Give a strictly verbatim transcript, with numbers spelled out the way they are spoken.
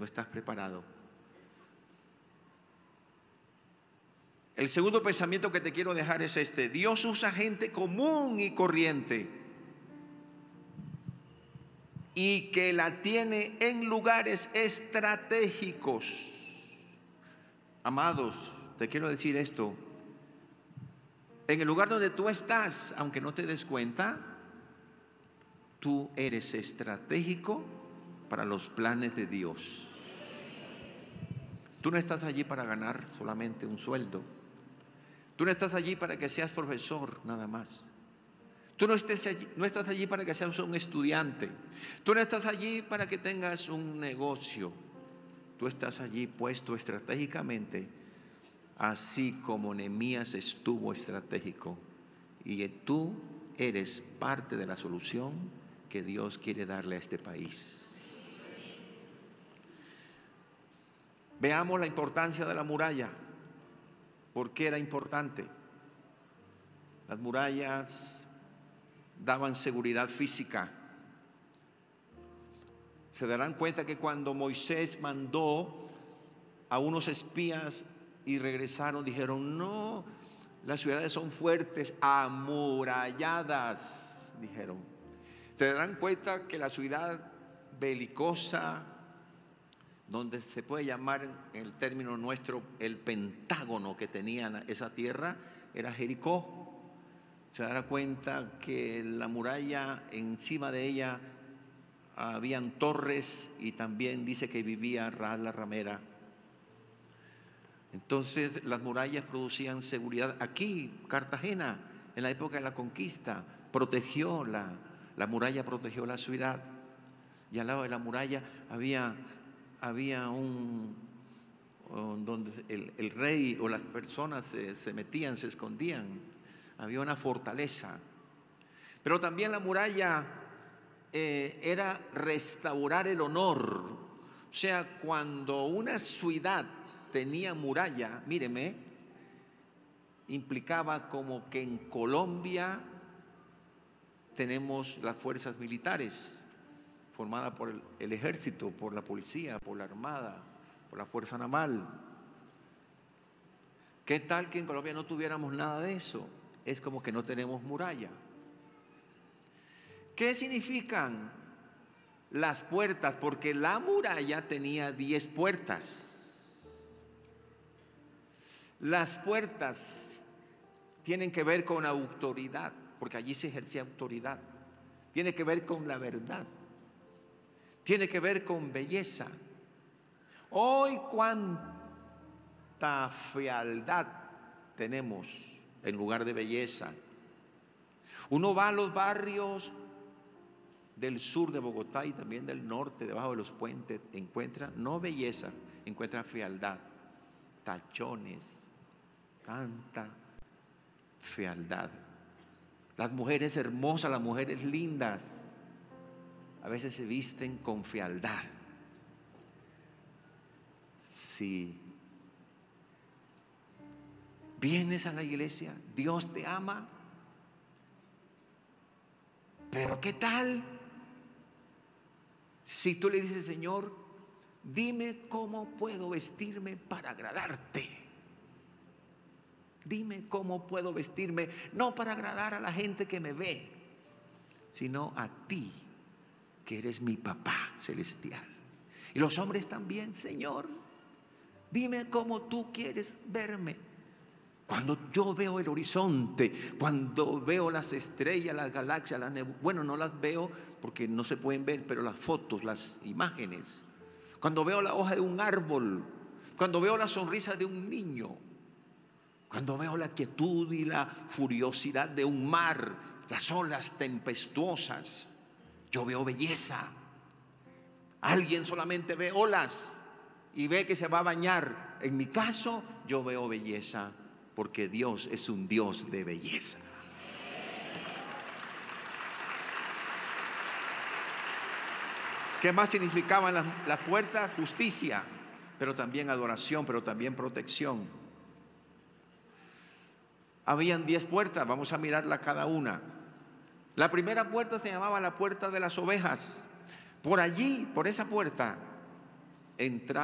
no estás preparado. El segundo pensamiento que te quiero dejar es este: Dios usa gente común y corriente y que la tiene en lugares estratégicos. Amados, te quiero decir esto: en el lugar donde tú estás, aunque no te des cuenta, tú eres estratégico para los planes de Dios. Tú no estás allí para ganar solamente un sueldo. Tú no estás allí para que seas profesor nada más. Tú no, estés allí, no estás allí para que seas un estudiante. Tú no estás allí para que tengas un negocio. Tú estás allí puesto estratégicamente, así como Nehemías estuvo estratégico. Y tú eres parte de la solución que Dios quiere darle a este país. Veamos la importancia de la muralla. ¿Por qué era importante? Las murallas daban seguridad física. Se darán cuenta que cuando Moisés mandó a unos espías y regresaron, dijeron: no, las ciudades son fuertes, amuralladas, dijeron. Se darán cuenta que la ciudad belicosa, donde se puede llamar en el término nuestro el pentágono que tenía esa tierra, era Jericó. Se dará cuenta que la muralla, encima de ella habían torres, y también dice que vivía Rahab la ramera. Entonces las murallas producían seguridad. Aquí Cartagena, en la época de la conquista, protegió la, la muralla protegió la ciudad, y al lado de la muralla había había un donde el, el rey o las personas se, se metían, se escondían. Había una fortaleza. Pero también la muralla eh, era restaurar el honor. O sea, cuando una ciudad tenía muralla, míreme, implicaba como que en Colombia tenemos las fuerzas militares, formada por el, el ejército, por la policía, por la armada, por la fuerza naval. ¿Qué tal que en Colombia no tuviéramos nada de eso? Es como que no tenemos muralla. ¿Qué significan las puertas? Porque la muralla tenía diez puertas. Las puertas tienen que ver con autoridad, porque allí se ejercía autoridad. Tiene que ver con la verdad. Tiene que ver con belleza. Hoy cuánta fealdad tenemos en lugar de belleza. Uno va a los barrios del sur de Bogotá y también del norte, debajo de los puentes, encuentra no belleza, encuentra fealdad, tachones, tanta fealdad. Las mujeres hermosas, las mujeres lindas, a veces se visten con fealdad. Si vienes a la iglesia, Dios te ama, pero ¿qué tal si tú le dices: Señor, dime cómo puedo vestirme para agradarte? Dime cómo puedo vestirme, no para agradar a la gente que me ve, sino a ti, que eres mi papá celestial. Y los hombres también: Señor, dime cómo tú quieres verme. Cuando yo veo el horizonte, cuando veo las estrellas, las galaxias, las nebulosas, bueno, no las veo porque no se pueden ver, pero las fotos, las imágenes. Cuando veo la hoja de un árbol, cuando veo la sonrisa de un niño, cuando veo la quietud y la furiosidad de un mar, las olas tempestuosas, yo veo belleza. Alguien solamente ve olas y ve que se va a bañar. En mi caso, yo veo belleza, porque Dios es un Dios de belleza. ¿Qué más significaban las, las puertas? Justicia, pero también adoración, pero también protección. Habían diez puertas, vamos a mirarla cada una. La primera puerta se llamaba la puerta de las ovejas. Por allí, por esa puerta, entrar